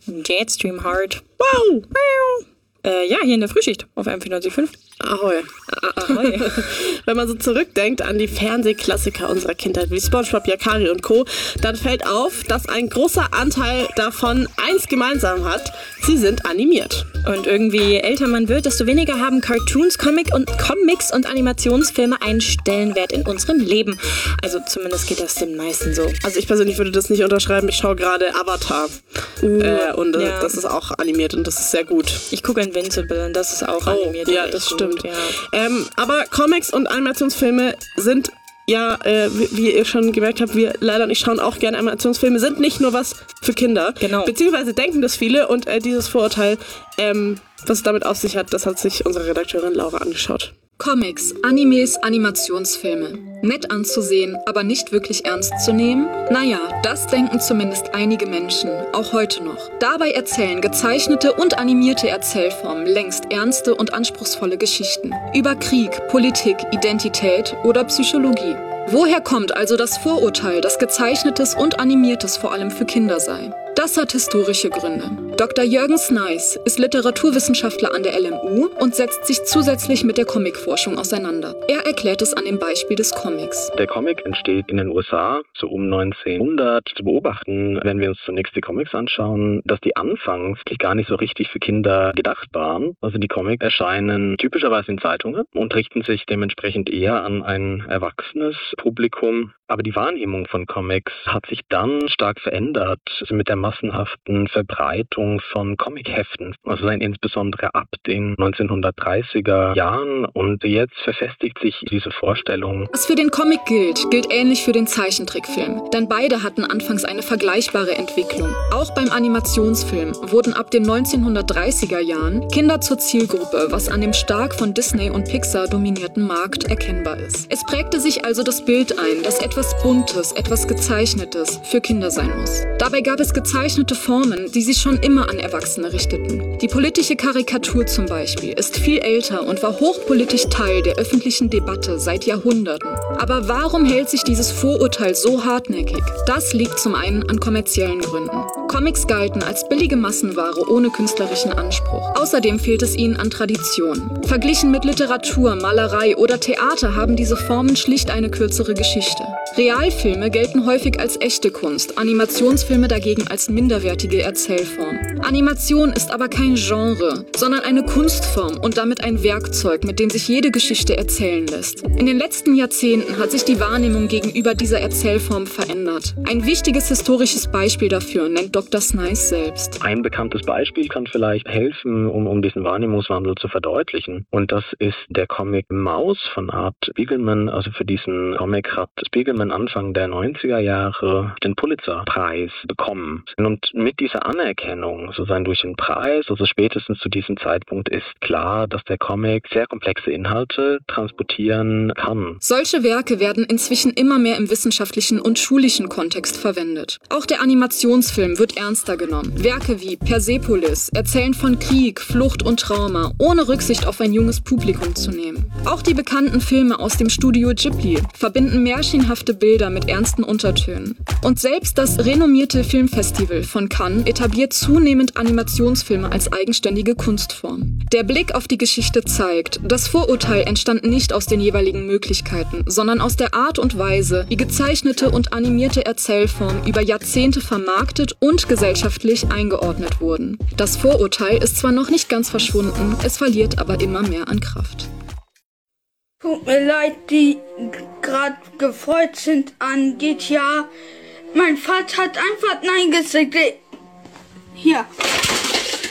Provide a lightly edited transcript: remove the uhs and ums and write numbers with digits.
Jetstream Hard. Wow! Ja, hier in der Frühschicht auf M94.5. Ahoi. Ahoi. Wenn man so zurückdenkt an die Fernsehklassiker unserer Kindheit wie SpongeBob, Yakari und Co., dann fällt auf, dass ein großer Anteil davon eins gemeinsam hat: sie sind animiert. Und irgendwie je älter man wird, desto weniger haben Cartoons, Comics und Animationsfilme einen Stellenwert in unserem Leben. Also zumindest geht das den meisten so. Also ich persönlich würde das nicht unterschreiben. Ich schaue gerade Avatar. Das ist auch animiert und das ist sehr gut. Ich gucke Invincible und das ist auch animiert. Ja, das stimmt. Ja. Aber Comics und Animationsfilme sind wie ihr schon gemerkt habt, wir leider nicht schauen auch gerne Animationsfilme, sind nicht nur was für Kinder. Genau. Beziehungsweise denken das viele und dieses Vorurteil, was es damit auf sich hat, das hat sich unsere Redakteurin Laura angeschaut. Comics, Animes, Animationsfilme. Nett anzusehen, aber nicht wirklich ernst zu nehmen? Naja, das denken zumindest einige Menschen, auch heute noch. Dabei erzählen gezeichnete und animierte Erzählformen längst ernste und anspruchsvolle Geschichten. Über Krieg, Politik, Identität oder Psychologie. Woher kommt also das Vorurteil, dass Gezeichnetes und Animiertes vor allem für Kinder sei? Das hat historische Gründe. Dr. Jürgen Sneis ist Literaturwissenschaftler an der LMU und setzt sich zusätzlich mit der Comicforschung auseinander. Er erklärt es an dem Beispiel des Comics. Der Comic entsteht in den USA so um 1900. Zu beobachten, wenn wir uns zunächst die Comics anschauen, dass die anfangs gar nicht so richtig für Kinder gedacht waren. Also die Comics erscheinen typischerweise in Zeitungen und richten sich dementsprechend eher an ein erwachsenes Publikum. Aber die Wahrnehmung von Comics hat sich dann stark verändert mit der massenhaften Verbreitung von Comicheften. Also insbesondere ab den 1930er Jahren. Und jetzt verfestigt sich diese Vorstellung. Was für den Comic gilt, gilt ähnlich für den Zeichentrickfilm. Denn beide hatten anfangs eine vergleichbare Entwicklung. Auch beim Animationsfilm wurden ab den 1930er Jahren Kinder zur Zielgruppe, was an dem stark von Disney und Pixar dominierten Markt erkennbar ist. Es prägte sich also das Bild ein, dass etwas Buntes, etwas Gezeichnetes für Kinder sein muss. Dabei gab es gezeichnete Formen, die sich schon immer an Erwachsene richteten. Die politische Karikatur zum Beispiel ist viel älter und war hochpolitisch Teil der öffentlichen Debatte seit Jahrhunderten. Aber warum hält sich dieses Vorurteil so hartnäckig? Das liegt zum einen an kommerziellen Gründen. Comics galten als billige Massenware ohne künstlerischen Anspruch. Außerdem fehlt es ihnen an Tradition. Verglichen mit Literatur, Malerei oder Theater haben diese Formen schlicht eine kürzere Geschichte. Realfilme gelten häufig als echte Kunst, Animationsfilme dagegen als minderwertige Erzählform. Animation ist aber kein Genre, sondern eine Kunstform und damit ein Werkzeug, mit dem sich jede Geschichte erzählen lässt. In den letzten Jahrzehnten hat sich die Wahrnehmung gegenüber dieser Erzählform verändert. Ein wichtiges historisches Beispiel dafür nennt Dr. Sneis selbst. Ein bekanntes Beispiel kann vielleicht helfen, um diesen Wahrnehmungswandel zu verdeutlichen. Und das ist der Comic Maus von Art Spiegelman. Also für diesen Comic hat Spiegelman Anfang der 90er Jahre den Pulitzer-Preis bekommen. Und mit dieser Anerkennung, sozusagen durch den Preis, also spätestens zu diesem Zeitpunkt ist klar, dass der Comic sehr komplexe Inhalte transportieren kann. Solche Werke werden inzwischen immer mehr im wissenschaftlichen und schulischen Kontext verwendet. Auch der Animationsfilm wird ernster genommen. Werke wie Persepolis erzählen von Krieg, Flucht und Trauma, ohne Rücksicht auf ein junges Publikum zu nehmen. Auch die bekannten Filme aus dem Studio Ghibli verbinden märchenhafte Bilder mit ernsten Untertönen. Und selbst das renommierte Filmfestival von Cannes etabliert zunehmend Animationsfilme als eigenständige Kunstform. Der Blick auf die Geschichte zeigt, das Vorurteil entstand nicht aus den jeweiligen Möglichkeiten, sondern aus der Art und Weise, wie gezeichnete und animierte Erzählformen über Jahrzehnte vermarktet und gesellschaftlich eingeordnet wurden. Das Vorurteil ist zwar noch nicht ganz verschwunden, es verliert aber immer mehr an Kraft. Tut mir leid, die gerade gefreut sind an GTA. Mein Vater hat einfach Nein gesagt. Hier.